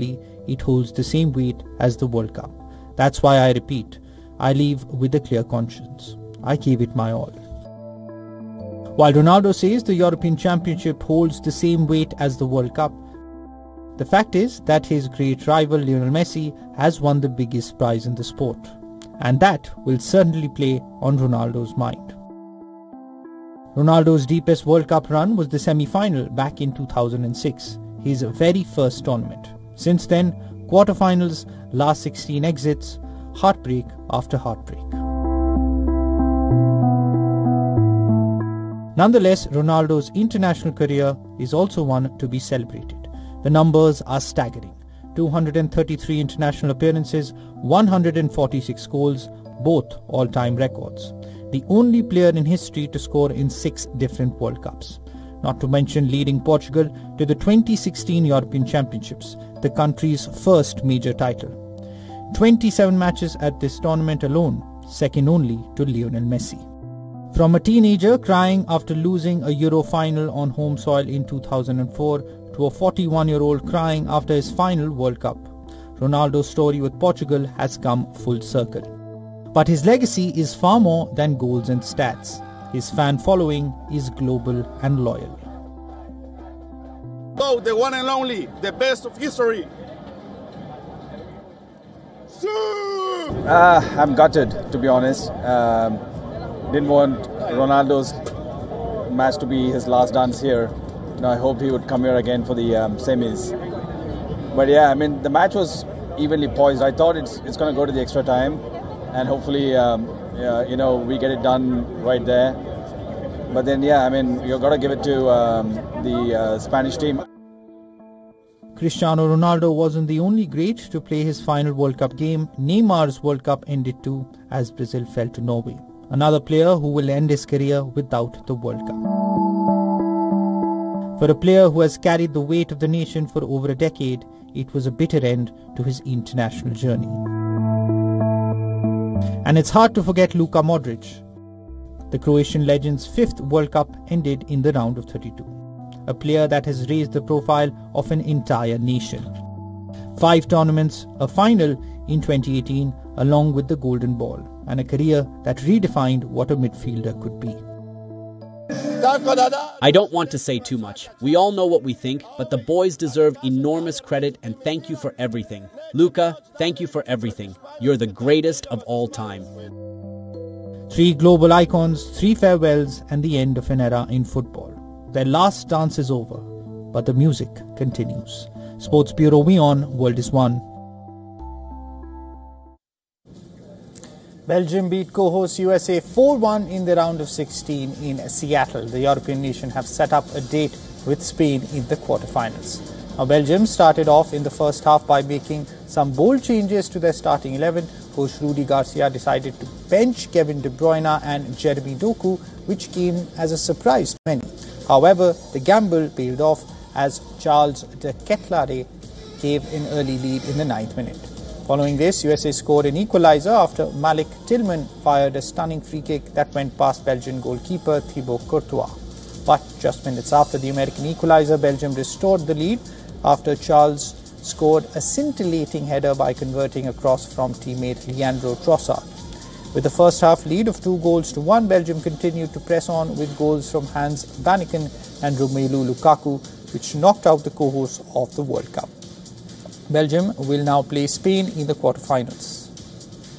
currently, it holds the same weight as the World Cup. That's why I repeat, I leave with a clear conscience. I gave it my all. While Ronaldo says the European Championship holds the same weight as the World Cup, the fact is that his great rival Lionel Messi has won the biggest prize in the sport, and that will certainly play on Ronaldo's mind. Ronaldo's deepest World Cup run was the semi-final back in 2006, his very first tournament. Since then, quarterfinals, last 16 exits, heartbreak after heartbreak. Nonetheless, Ronaldo's international career is also one to be celebrated. The numbers are staggering. 233 international appearances, 146 goals, both all-time records. The only player in history to score in 6 different World Cups. Not to mention leading Portugal to the 2016 European Championships, the country's first major title. 27 matches at this tournament alone, second only to Lionel Messi. From a teenager crying after losing a Euro final on home soil in 2004 to a 41-year-old crying after his final World Cup, Ronaldo's story with Portugal has come full circle. But his legacy is far more than goals and stats. His fan following is global and loyal. Oh, the one and only, the best of history. I'm gutted, to be honest. Didn't want Ronaldo's match to be his last dance here. I hoped he would come here again for the semis. But yeah, I mean, the match was evenly poised. I thought it's going to go to the extra time, and hopefully, we get it done right there. But then, yeah, I mean, you've got to give it to the Spanish team. Cristiano Ronaldo wasn't the only great to play his final World Cup game. Neymar's World Cup ended too, as Brazil fell to Norway. Another player who will end his career without the World Cup. For a player who has carried the weight of the nation for over a decade, it was a bitter end to his international journey. And it's hard to forget Luka Modric. The Croatian legend's 5th World Cup ended in the round of 32. A player that has raised the profile of an entire nation. 5 tournaments, a final in 2018 along with the Golden Ball, and a career that redefined what a midfielder could be. I don't want to say too much. We all know what we think, but the boys deserve enormous credit and thank you for everything. Luka, thank you for everything. You're the greatest of all time. 3 global icons, 3 farewells, and the end of an era in football. Their last dance is over, but the music continues. Sports Bureau WION, World is One. Belgium beat co-host USA 4-1 in the round of 16 in Seattle. The European nation have set up a date with Spain in the quarterfinals. Now, Belgium started off in the first half by making some bold changes to their starting 11. Coach Rudi Garcia decided to bench Kevin De Bruyne and Jeremy Doku, which came as a surprise to many. However, the gamble paid off as Charles de Ketelaere gave an early lead in the 9th minute. Following this, USA scored an equalizer after Malik Tillman fired a stunning free kick that went past Belgian goalkeeper Thibaut Courtois. But just minutes after the American equalizer, Belgium restored the lead after Charles scored a scintillating header by converting a cross from teammate Leandro Trossard. With the first half lead of 2-1, Belgium continued to press on with goals from Hans Vanaken and Romelu Lukaku, which knocked out the co-hosts of the World Cup. Belgium will now play Spain in the quarterfinals.